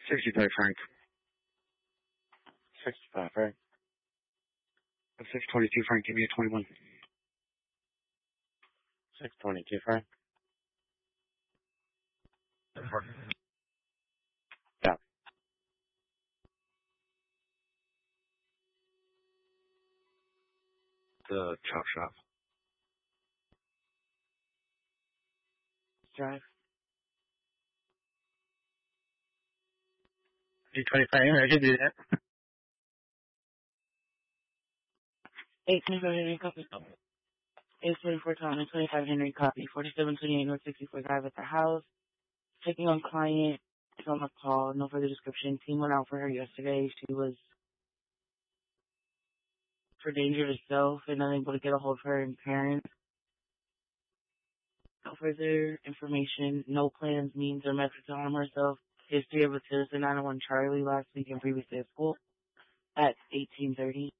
65 Frank. 65, right? 622 Frank, give me a 21. 622, Frank. Yeah. The chop shop. Drive. 325, I can do that. 825 Henry copy. 824 Thomas, 25 Henry copy. 4728 North 64 Drive at the house. Checking on client. It's on the call. No further description. Team went out for her yesterday. She was for danger to self and unable to get a hold of her and parents. No further information. No plans, means, or methods to harm herself. History of a citizen 901 Charlie last week and previously at school at 1830.